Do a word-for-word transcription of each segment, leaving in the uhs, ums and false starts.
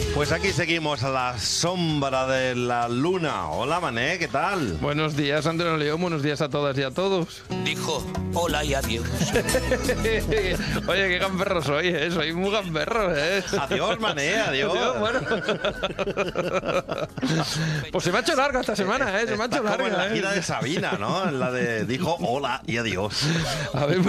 Pues aquí seguimos a la sombra de la luna. Hola, Mané, ¿qué tal? Buenos días, Antonio León. Buenos días a todas y a todos. Dijo hola y adiós. Oye, qué gamberro soy, ¿eh? Soy muy gamberro, ¿eh? Adiós, Mané, adiós. Adiós, bueno. Pues se me ha hecho larga esta semana, ¿eh? Se me ha hecho Estás como larga, en la gira ¿eh? de Sabina, ¿no? En la de dijo hola y adiós. A ver,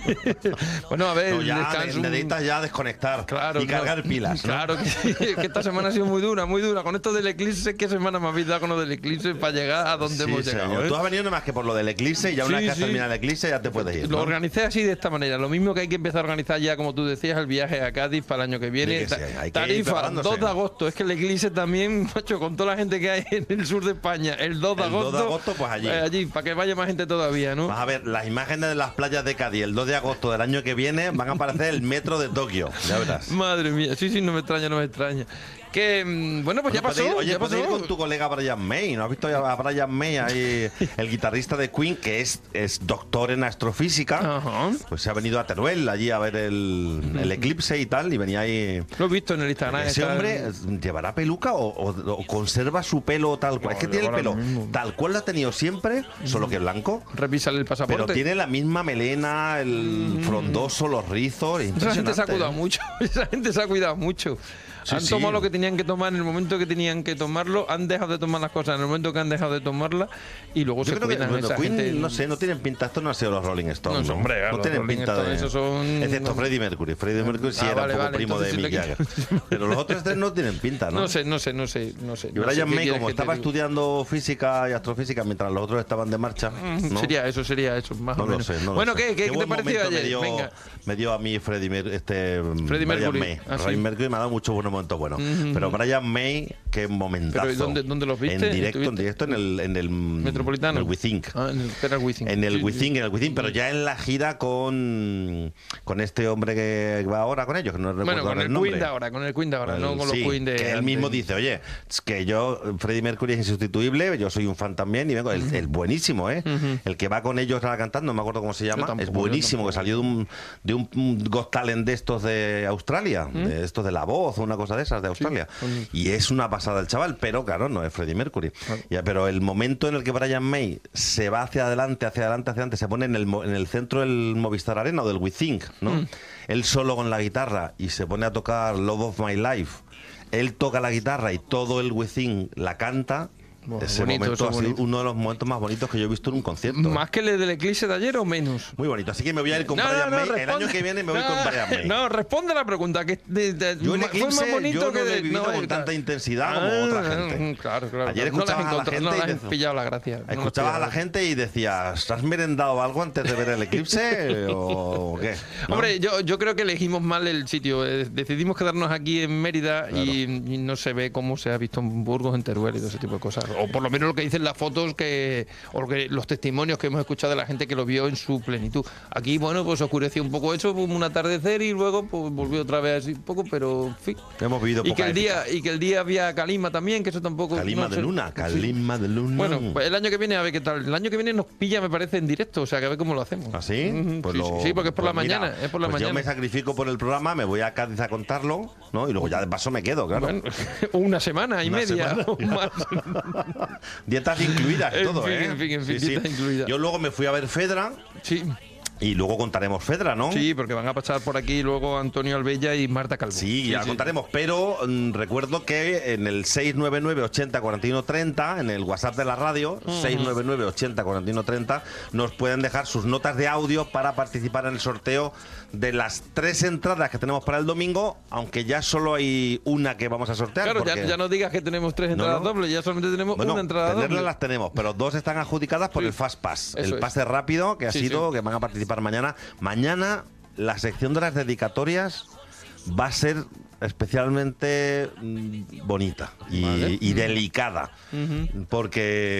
bueno, a ver, No, ya descanso un- necesitas ya desconectar Claro, y cargar claro. pilas, ¿no? Claro que, que esta semana ha sido muy dura, muy dura. Con esto del eclipse, ¿qué semana me habéis dado con lo del eclipse para llegar a donde Sí, hemos llegado? señor. ¿eh? Tú has venido nada más que por lo del eclipse y ya una Sí, vez que has sí. terminado el eclipse ya te puedes ir, Lo ¿no? organicé así de esta manera. Lo mismo que hay que empezar a organizar ya, como tú decías, el viaje a Cádiz para el año que viene. Sí que sí, Ta- hay que ir Tarifa, preparándose. dos de agosto. Es que el eclipse también, macho, con toda la gente que hay en el sur de España, el dos de El dos agosto. de agosto, pues allí. eh, allí, para que vaya más gente todavía, ¿no? Vas a ver, las imágenes de las playas de Cádiz el dos de agosto del año que viene van a aparecer el metro de Tokio, ya verás. Madre mía, sí, sí, no me extraña, no me extraña. Que, mm, bueno, pues ya Puedes pasó, ir- oye, ya puedes pasó. ir con tu colega Brian May, ¿no has visto a Brian May ahí, el guitarrista de Queen, que es, es doctor en astrofísica? Ajá. Pues se ha venido a Teruel allí a ver el, el eclipse y tal, y venía ahí... Lo he visto en el Instagram. ¿Ese está- hombre llevará peluca o, o- o conserva su pelo tal cual? No, Es que tiene el lleva lo pelo mismo. tal cual lo ha tenido siempre, solo que blanco. Revísale el pasaporte. Pero tiene la misma melena, el frondoso, los rizos. Esa gente se ha impresionante, cuidado ¿eh? mucho, esa gente se ha cuidado mucho. Sí, han sí. tomado lo que tenían que tomar en el momento que tenían que tomarlo, han dejado de tomar las cosas en el momento que han dejado de tomarlas y luego Yo se creo que cuidan bueno, esa Queen, gente. no sé, no tienen pinta. Esto no ha sido los Rolling Stones. No, hombre, no los tienen Rolling pinta de. Stones, esos son- Excepto Freddie Mercury. Freddie Mercury sí Ah, era vale, un poco vale, primo de entonces Mick sí le Jagger. Pero los otros tres no tienen pinta, ¿no? No sé, no sé, no sé, no sé. Y no sé Brian qué May, quieres como que te estaba diga. estudiando física y astrofísica mientras los otros estaban de marcha, Mm, ¿no? Sería eso, sería eso, más No o lo menos. sé, no lo bueno, sé. ¿qué, qué, qué te buen pareció momento ayer? Me dio, Venga. me dio a mí Freddie, Mer- este, Freddie Brian Mercury. May. Ah, Freddie sí. Mercury me ha dado muchos buenos momentos buenos. Pero Brian May, qué momentazo. Pero, ¿y dónde- dónde los viste? En directo, en ¿Estuviste? directo en el, en el Metropolitano. En el WeThink. Ah, en el, era el Wizzing. En el Sí, WeThink, sí. en el WeThink, pero ya en la gira con, con este hombre que va ahora con ellos, que no recuerdo Bueno, con ahora el el nombre. Queen de ahora, con el Queen de ahora, no con los Sí, Queen de que él antes. mismo dice, oye, es que yo, Freddie Mercury es insustituible, yo soy un fan también y vengo, el, el buenísimo, ¿eh? El que va con ellos ahora cantando, no me acuerdo cómo se llama, tampoco, es yo buenísimo, que tampoco. salió de un, de un Got Talent de estos de Australia, de estos de La Voz o una cosa de esas de Australia. con- Y es una pasada el chaval, pero claro, no es Freddie Mercury. Ya, pero el momento en el que Brian May se va hacia adelante, hacia adelante, hacia adelante, se pone en el, mo- en el centro del Movistar Arena o del WeThink, ¿no? Él solo con la guitarra y se pone a tocar Love of My Life. Él toca la guitarra y todo el WeThink la canta. Bueno, Ese bonito, momento eso ha sido bonito. uno de los momentos más bonitos que yo he visto en un concierto. ¿Más que el del eclipse de ayer o menos? Muy bonito. Así que me voy a ir con No, Brian no, no, May. El responde. año que viene me voy no, con Brian May. No, responde la pregunta. Que de- de- Yo el ma- fue eclipse, más bonito yo no que lo he de- vivido con eh, tanta intensidad como ah, otra gente. Claro, claro. Ayer no las escuchabas a la encontró- gente no y las he decías- pillado la gracia. no las he Escuchabas a la pillado. gente y decías, ¿has merendado algo antes de ver el eclipse o qué? ¿No? Hombre, yo, yo creo que elegimos mal el sitio. Eh, Decidimos quedarnos aquí en Mérida y, y no se ve cómo se ha visto en Burgos, en Teruel y todo ese tipo de cosas. O por lo menos lo que dicen las fotos que o lo que, los testimonios que hemos escuchado de la gente que lo vio en su plenitud. Aquí, bueno, pues oscureció un poco eso, un atardecer y luego pues, volvió otra vez así un poco, pero en fin. Hemos vivido Y poca que, el épica. día, y que el día había calima también, que eso tampoco... Calima no de sé. luna, Sí. calima de luna. Bueno, pues el año que viene a ver qué tal. El año que viene nos pilla, me parece, en directo, o sea, que a ver cómo lo hacemos. ¿Ah, sí? Ujú, Pues sí, lo- sí, sí, porque es por la pues mira, mañana, es por la pues mañana. Yo me sacrifico por el programa, me voy a Cádiz a contarlo, ¿no? Y luego ya de paso me quedo, claro. Bueno, una semana y Una media semana. o más. Dietas incluidas y En todo, fin, ¿eh? en fin, en fin, dietas incluidas. Yo luego me fui a ver Fedra Sí, y luego contaremos Fedra, ¿no? sí, porque van a pasar por aquí luego Antonio Albella y Marta Calvo. Sí, ya contaremos, pero mm, recuerdo que en el seis nueve nueve, ochenta, cuarenta y uno, treinta, en el WhatsApp de la radio, seis nueve nueve, ochenta, cuarenta y uno, treinta, nos pueden dejar sus notas de audio para participar en el sorteo de las tres entradas que tenemos para el domingo, aunque ya solo hay una que vamos a sortear. Claro, ya, porque- ya no digas que tenemos tres entradas no. dobles, ya solamente tenemos Bueno, una entrada tenerlas doble. las tenemos, pero dos están adjudicadas por Sí. el Fast Pass, Eso el es. pase rápido que ha Sí, sido, sí. que van a participar mañana. Mañana la sección de las dedicatorias va a ser especialmente mm, bonita y, Vale. y delicada, porque